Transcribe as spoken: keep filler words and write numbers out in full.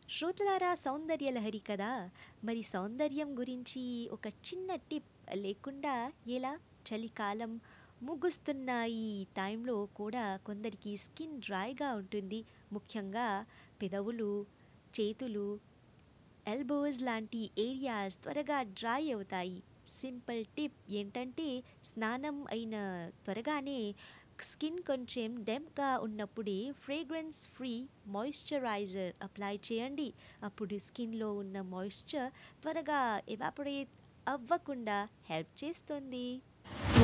శ్రోతలారా సౌందర్య లహరి కదా! మరి సౌందర్యం గురించి ఒక చిన్న టిప్ లేకుండా ఎలా? చలికాలం ముగుస్తున్న ఈ టైంలో కూడా కొందరికి స్కిన్ డ్రైగా ఉంటుంది. ముఖ్యంగా పెదవులు, చేతులు, ఎల్బోస్ లాంటి ఏరియాస్ త్వరగా డ్రై అవుతాయి. సింపుల్ టిప్ ఏంటంటే స్నానం అయిన త్వరగానే స్కిన్ కొంచెం డెంప్గా ఉన్నప్పుడే ఫ్రేగ్రెన్స్ ఫ్రీ మాయిశ్చరైజర్ అప్లై చేయండి. అప్పుడు స్కిన్లో ఉన్న మాయిశ్చర్ త్వరగా ఎవాపరేట్ అవ్వకుండా హెల్ప్ చేస్తుంది.